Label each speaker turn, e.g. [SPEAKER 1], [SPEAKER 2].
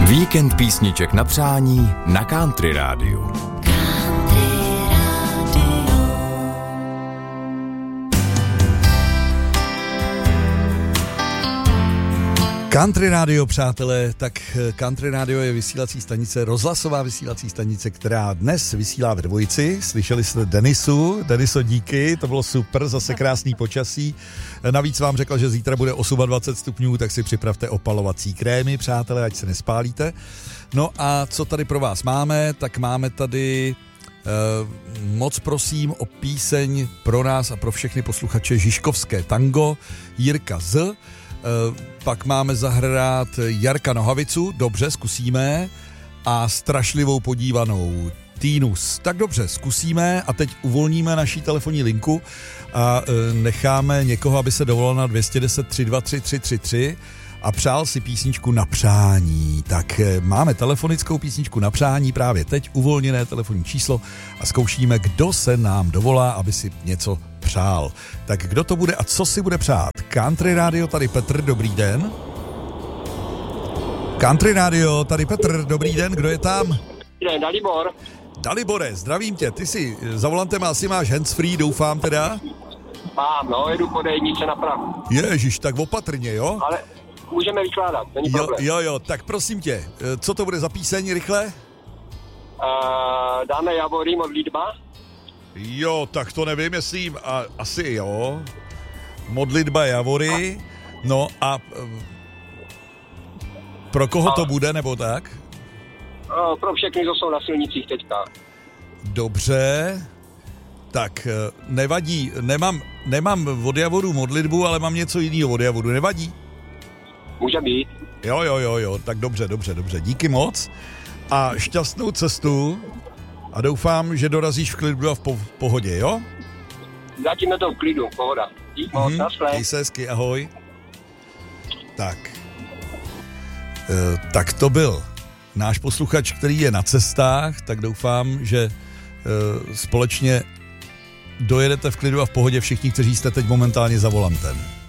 [SPEAKER 1] Víkend písniček na přání na Country Rádiu.
[SPEAKER 2] Country Radio, přátelé, tak Country Radio je vysílací stanice, rozhlasová vysílací stanice, která dnes vysílá ve dvojici. Slyšeli jste Denisu, díky, to bylo super, zase krásný počasí. Navíc vám řekla, že zítra bude 28 stupňů, tak si připravte opalovací krémy, přátelé, ať se nespálíte. No a co tady pro vás máme, tak máme tady moc prosím o píseň pro nás a pro všechny posluchače Žižkovské tango, Jirka Z. Pak máme zahrát Jarka Nohavicu, dobře, zkusíme, a strašlivou podívanou Tínus. Tak dobře, zkusíme a teď uvolníme naší telefonní linku a necháme někoho, aby se dovolal na 210 323 333 a přál si písničku na přání. Tak máme telefonickou písničku na přání právě teď, uvolněné telefonní číslo a zkoušíme, kdo se nám dovolá, aby si něco přál. Tak kdo to bude a co si bude přát? Country Radio, tady Petr, dobrý den. Country Radio, tady Petr, dobrý den, kdo je tam?
[SPEAKER 3] Dalibor.
[SPEAKER 2] Dalibore, zdravím tě, ty si za volantem asi máš handsfree, doufám teda?
[SPEAKER 3] Mám, no, jedu po D1 na Prahu.
[SPEAKER 2] Ježiš, tak opatrně, jo?
[SPEAKER 3] Ale můžeme vykládat, není problém.
[SPEAKER 2] Jo, tak prosím tě, co to bude za píseň, rychle?
[SPEAKER 3] Dáme Javory, modlitba.
[SPEAKER 2] Jo, tak to nevím, jestli asi jo. Modlitba Javory. No a pro koho to bude, nebo tak?
[SPEAKER 3] Pro všechny, co jsou na silnicích teďka.
[SPEAKER 2] Dobře. Tak nevadí, nemám od Javoru modlitbu, ale mám něco jiného od Javoru, nevadí?
[SPEAKER 3] Může být.
[SPEAKER 2] Jo, tak dobře, díky moc. A šťastnou cestu a doufám, že dorazíš v klidu a v pohodě, jo?
[SPEAKER 3] Zatím je to v klidu, pohoda. Dík moc, naschle.
[SPEAKER 2] Měj se hezky, ahoj. Tak to byl náš posluchač, který je na cestách, tak doufám, že společně dojedete v klidu a v pohodě všichni, kteří jste teď momentálně za volantem.